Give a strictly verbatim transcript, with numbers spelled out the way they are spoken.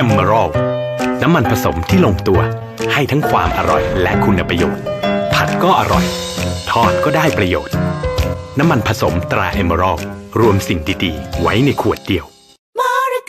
Emerald น้ำมันผสมที่ลงตัวให้ทั้งความอร่อยและคุณประโยชน์ผัดก็อร่อยทอดก็ได้ประโยชน์น้ำมันผสมตรา Emerald รวมสิ่งดีๆไว้ในขวดเดียว